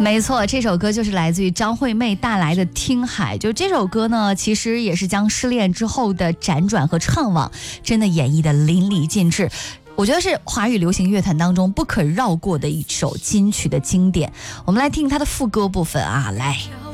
没错，这首歌就是来自于张惠妹带来的《听海》。就这首歌呢，其实也是将失恋之后的辗转和怅惘，真的演绎的淋漓尽致。我觉得是华语流行乐坛当中不可绕过的一首金曲的经典。我们来听它的副歌部分啊，来。